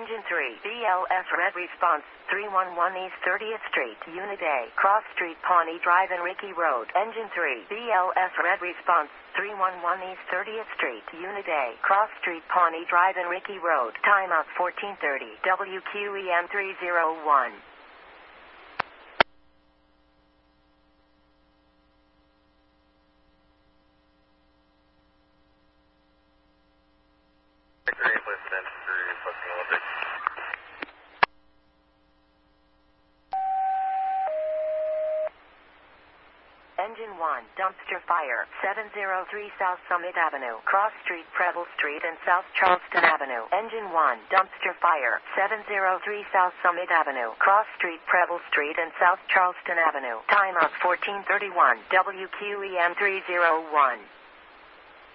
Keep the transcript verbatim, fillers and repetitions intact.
Engine three, B L S Red Response, three one one East thirtieth Street, Unit A, Cross Street, Pawnee Drive and Rickey Road. Engine three, B L S Red Response, three one one East thirtieth Street, Unit A, Cross Street, Pawnee Drive and Rickey Road. Timeout fourteen thirty, W Q E M three oh one. Engine one, dumpster fire, seven oh three South Summit Avenue, Cross Street, Preble Street and South Charleston Avenue. Engine one, dumpster fire, seven oh three South Summit Avenue, Cross Street, Preble Street and South Charleston Avenue. Timeout fourteen thirty-one, W Q E M three oh one.